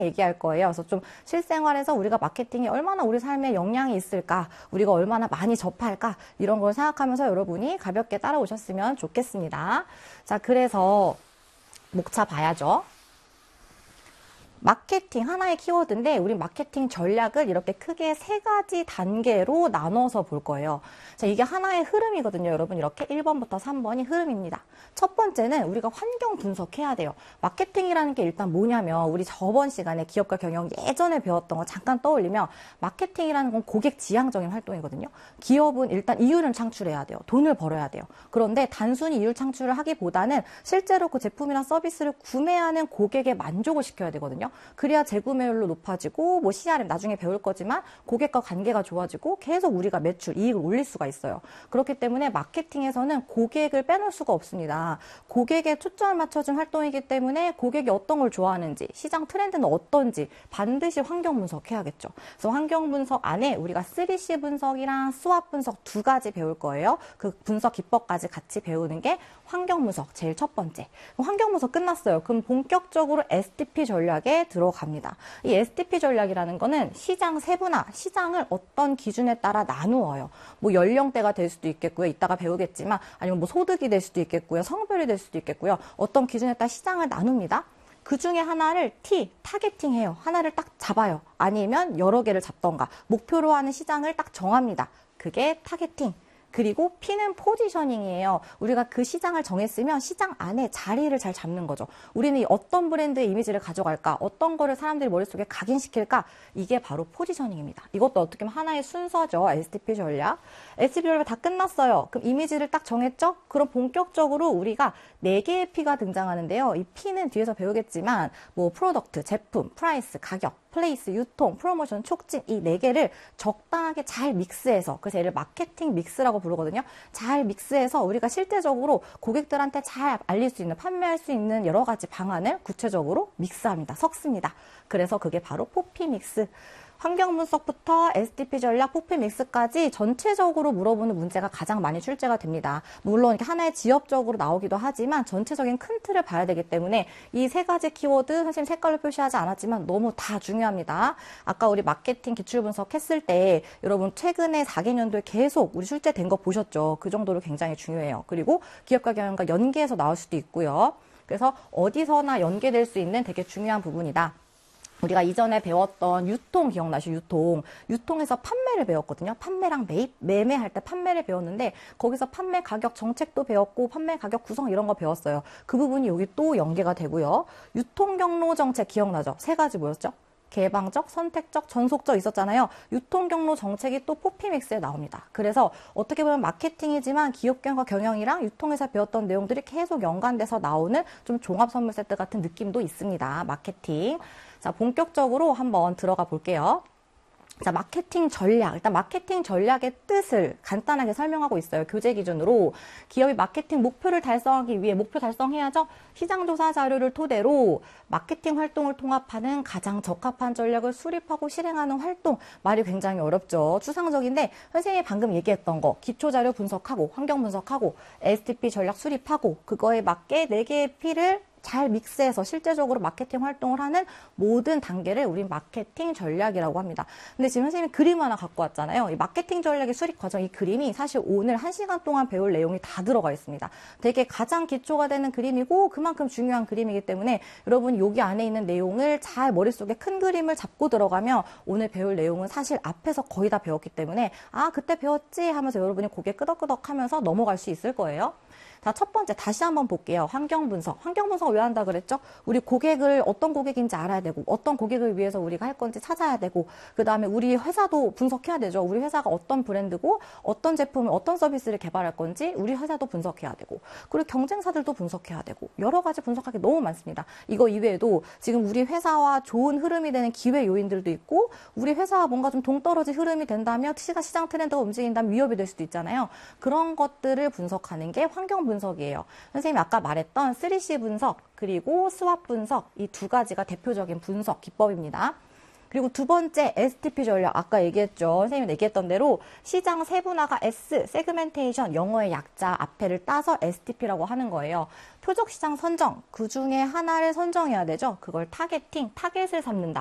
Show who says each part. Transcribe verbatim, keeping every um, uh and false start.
Speaker 1: 얘기할 거예요. 그래서 좀 실생활에서 우리가 마케팅이 얼마나 우리 삶에 영향이 있을까, 우리가 얼마나 많이 접할까, 이런 걸 생각하면서 여러분이 가볍게 따라오셨으면 좋겠습니다. 자, 그래서 목차 봐야죠. 마케팅 하나의 키워드인데 우리 마케팅 전략을 이렇게 크게 세 가지 단계로 나눠서 볼 거예요. 자, 이게 하나의 흐름이거든요. 여러분 이렇게 일 번부터 삼 번이 흐름입니다. 첫 번째는 우리가 환경 분석해야 돼요. 마케팅이라는 게 일단 뭐냐면 우리 저번 시간에 기업가 경영 예전에 배웠던 거 잠깐 떠올리면 마케팅이라는 건 고객 지향적인 활동이거든요. 기업은 일단 이윤을 창출해야 돼요. 돈을 벌어야 돼요. 그런데 단순히 이윤 창출을 하기보다는 실제로 그 제품이나 서비스를 구매하는 고객의 만족을 시켜야 되거든요. 그래야 재구매율로 높아지고 뭐 씨알엠 나중에 배울 거지만 고객과 관계가 좋아지고 계속 우리가 매출, 이익을 올릴 수가 있어요. 그렇기 때문에 마케팅에서는 고객을 빼놓을 수가 없습니다. 고객에 초점을 맞춰준 활동이기 때문에 고객이 어떤 걸 좋아하는지, 시장 트렌드는 어떤지 반드시 환경 분석해야겠죠. 그래서 환경 분석 안에 우리가 쓰리 씨 분석이랑 스왑 분석 두 가지 배울 거예요. 그 분석 기법까지 같이 배우는 게 환경 분석 제일 첫 번째. 환경 분석 끝났어요. 그럼 본격적으로 에스티피 전략에 들어갑니다. 이 에스티피 전략이라는 거는 시장 세분화, 시장을 어떤 기준에 따라 나누어요. 뭐 연령대가 될 수도 있겠고요. 이따가 배우겠지만 아니면 뭐 소득이 될 수도 있겠고요. 성별이 될 수도 있겠고요. 어떤 기준에 따라 시장을 나눕니다. 그 중에 하나를 T, 타겟팅해요. 하나를 딱 잡아요. 아니면 여러 개를 잡던가 목표로 하는 시장을 딱 정합니다. 그게 타겟팅. 그리고 P는 포지셔닝이에요. 우리가 그 시장을 정했으면 시장 안에 자리를 잘 잡는 거죠. 우리는 어떤 브랜드의 이미지를 가져갈까? 어떤 거를 사람들이 머릿속에 각인시킬까? 이게 바로 포지셔닝입니다. 이것도 어떻게 보면 하나의 순서죠. 에스티피 전략. 에스티피 전략 다 끝났어요. 그럼 이미지를 딱 정했죠? 그럼 본격적으로 우리가 네 개의 P가 등장하는데요. 이 P는 뒤에서 배우겠지만 뭐 프로덕트, 제품, 프라이스, 가격, 플레이스, 유통, 프로모션, 촉진 이 네 개를 적당하게 잘 믹스해서 그래서 얘를 마케팅 믹스라고 부르거든요. 잘 믹스해서 우리가 실제적으로 고객들한테 잘 알릴 수 있는 판매할 수 있는 여러 가지 방안을 구체적으로 믹스합니다. 섞습니다. 그래서 그게 바로 포피 믹스. 환경 분석부터 에스티피 전략, 포피 믹스까지 전체적으로 물어보는 문제가 가장 많이 출제가 됩니다. 물론 이렇게 하나의 지역적으로 나오기도 하지만 전체적인 큰 틀을 봐야 되기 때문에 이 세 가지 키워드 선생님 색깔로 표시하지 않았지만 너무 다 중요합니다. 아까 우리 마케팅 기출 분석했을 때 여러분 최근에 사 개년도에 계속 우리 출제된 거 보셨죠? 그 정도로 굉장히 중요해요. 그리고 기업가 경영과 연계해서 나올 수도 있고요. 그래서 어디서나 연계될 수 있는 되게 중요한 부분이다. 우리가 이전에 배웠던 유통 기억나시죠? 유통. 유통에서 판매를 배웠거든요. 판매랑 매입, 매매할 때 판매를 배웠는데 거기서 판매 가격 정책도 배웠고 판매 가격 구성 이런 거 배웠어요. 그 부분이 여기 또 연계가 되고요. 유통 경로 정책 기억나죠? 세 가지 뭐였죠? 개방적, 선택적, 전속적 있었잖아요. 유통 경로 정책이 또 포피믹스에 나옵니다. 그래서 어떻게 보면 마케팅이지만 기업 경영과 경영이랑 유통에서 배웠던 내용들이 계속 연관돼서 나오는 좀 종합 선물 세트 같은 느낌도 있습니다. 마케팅. 자, 본격적으로 한번 들어가 볼게요. 자, 마케팅 전략. 일단 마케팅 전략의 뜻을 간단하게 설명하고 있어요. 교재 기준으로. 기업이 마케팅 목표를 달성하기 위해 목표 달성해야죠. 시장조사 자료를 토대로 마케팅 활동을 통합하는 가장 적합한 전략을 수립하고 실행하는 활동. 말이 굉장히 어렵죠. 추상적인데 선생님이 방금 얘기했던 거. 기초자료 분석하고 환경 분석하고 에스티피 전략 수립하고 그거에 맞게 네 개의 P를 잘 믹스해서 실제적으로 마케팅 활동을 하는 모든 단계를 우리 마케팅 전략이라고 합니다. 근데 지금 선생님이 그림 하나 갖고 왔잖아요. 이 마케팅 전략의 수립 과정, 이 그림이 사실 오늘 한 시간 동안 배울 내용이 다 들어가 있습니다. 되게 가장 기초가 되는 그림이고 그만큼 중요한 그림이기 때문에 여러분 여기 안에 있는 내용을 잘 머릿속에 큰 그림을 잡고 들어가면 오늘 배울 내용은 사실 앞에서 거의 다 배웠기 때문에 아 그때 배웠지 하면서 여러분이 고개 끄덕끄덕 하면서 넘어갈 수 있을 거예요. 자, 첫 번째 다시 한번 볼게요. 환경 분석. 환경 분석 왜 한다 그랬죠? 우리 고객을 어떤 고객인지 알아야 되고 어떤 고객을 위해서 우리가 할 건지 찾아야 되고 그 다음에 우리 회사도 분석해야 되죠. 우리 회사가 어떤 브랜드고 어떤 제품을 어떤 서비스를 개발할 건지 우리 회사도 분석해야 되고 그리고 경쟁사들도 분석해야 되고 여러 가지 분석할 게 너무 많습니다. 이거 이외에도 지금 우리 회사와 좋은 흐름이 되는 기회 요인들도 있고 우리 회사와 뭔가 좀 동떨어진 흐름이 된다면 시장 트렌드가 움직인다면 위협이 될 수도 있잖아요. 그런 것들을 분석하는 게 환경 분석이에요. 선생님이 아까 말했던 쓰리 씨 분석 그리고 스왑 분석 이 두 가지가 대표적인 분석 기법입니다. 그리고 두 번째 에스티피 전략, 아까 얘기했죠. 선생님이 얘기했던 대로 시장 세분화가 S, 세그멘테이션, 영어의 약자 앞에를 따서 에스티피라고 하는 거예요. 표적 시장 선정, 그 중에 하나를 선정해야 되죠. 그걸 타겟팅, 타겟을 삼는다.